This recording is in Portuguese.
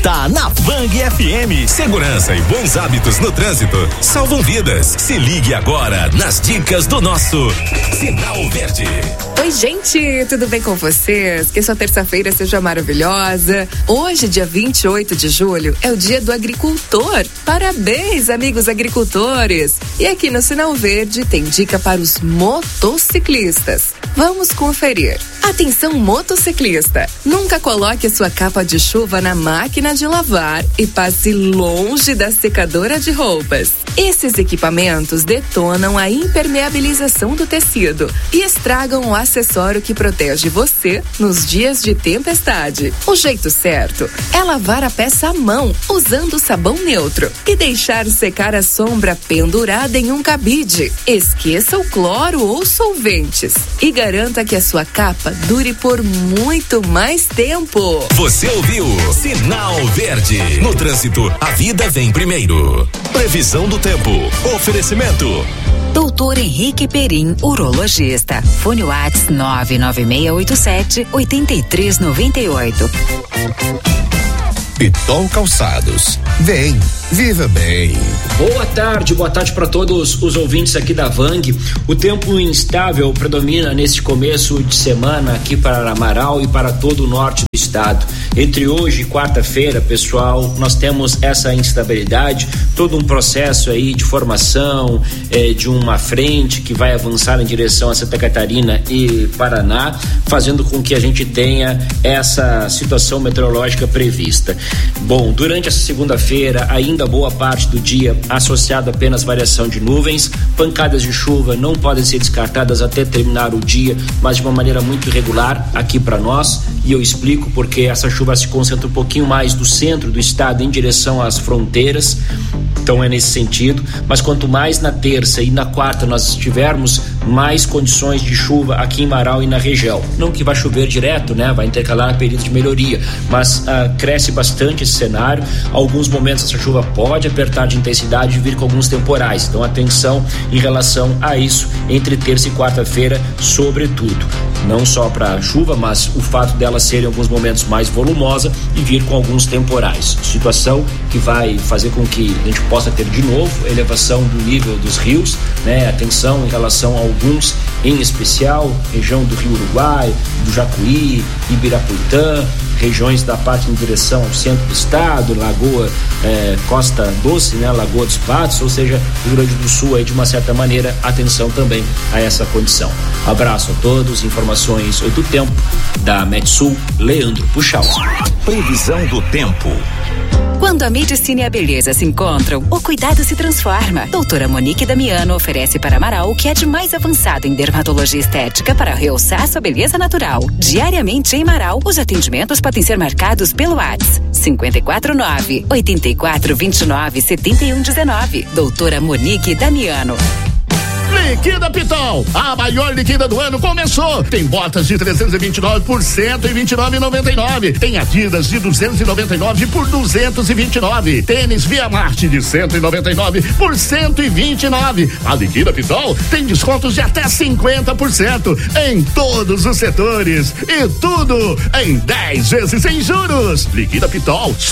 tá na Vang FM. Segurança e bons hábitos no trânsito salvam vidas. Se ligue agora nas dicas do nosso Sinal Verde. Oi, gente, tudo bem com vocês? Que sua terça-feira seja maravilhosa. Hoje, dia 28 de julho, é o dia do agricultor. Parabéns, amigos agricultores! E aqui no Sinal Verde tem dica para os motociclistas. Vamos conferir. Atenção, motociclista! Nunca coloque sua capa de chuva na máquina de lavar e passe longe da secadora de roupas. Esses equipamentos detonam a impermeabilização do tecido e estragam o acessório que protege você nos dias de tempestade. O jeito certo é lavar a peça à mão usando sabão neutro e deixar secar a sombra pendurada em um cabide. Esqueça o cloro ou solventes e garanta que a sua capa dure por muito mais tempo. Você ouviu Sinal Verde. No trânsito, a vida vem primeiro. Previsão do tempo. Oferecimento. Doutor Henrique Perim, urologista. Fone Whats 99687-8398. Pitol Calçados. Vem, viva bem. Boa tarde para todos os ouvintes aqui da Vang. O tempo instável predomina neste começo de semana aqui para Amaral e para todo o norte do estado. Entre hoje e quarta-feira, pessoal, nós temos essa instabilidade, todo um processo aí de formação de uma frente que vai avançar em direção a Santa Catarina e Paraná, fazendo com que a gente tenha essa situação meteorológica prevista. Bom, durante essa segunda-feira, ainda boa parte do dia associado apenas variação de nuvens, pancadas de chuva não podem ser descartadas até terminar o dia, mas de uma maneira muito irregular aqui para nós, e eu explico porque essa chuva se concentra um pouquinho mais do centro do estado em direção às fronteiras, então é nesse sentido, mas quanto mais na terça e na quarta nós tivermos, mais condições de chuva aqui em Marau e na região. Não que vai chover direto, né? Vai intercalar períodos de melhoria, mas cresce bastante esse cenário. Alguns momentos essa chuva pode apertar de intensidade e vir com alguns temporais, então atenção em relação a isso entre terça e quarta-feira, sobretudo. Não só para chuva, mas o fato dela ser em alguns momentos mais volumosa e vir com alguns temporais. Situação que vai fazer com que a gente possa ter de novo elevação do nível dos rios, né? Atenção em relação a alguns, em especial região do Rio Uruguai, do Jacuí, Ibirapuitã, regiões da parte em direção ao centro do estado, Lagoa Costa Doce, né? Lagoa dos Patos, ou seja, Rio Grande do Sul aí de uma certa maneira, atenção também a essa condição. Abraço a todos, informações do tempo da Metsul, Leandro Puxal. Previsão do tempo. Quando a medicina e a beleza se encontram, o cuidado se transforma. Doutora Monique Damiano oferece para Amaral o que é de mais avançado em dermatologia estética para realçar sua beleza natural. Diariamente em Amaral, os atendimentos podem ser marcados pelo WhatsApp 549-8429-7119. Doutora Monique Damiano. Liquida Pitol, a maior liquida do ano começou. Tem botas de 329 por R$129,99. Tem Adidas de 299 por R$229. Tênis Via Marte de 199 por R$129. A liquida Pitol tem descontos de até 50% em todos os setores e tudo em 10 vezes sem juros. Liquida Pitol,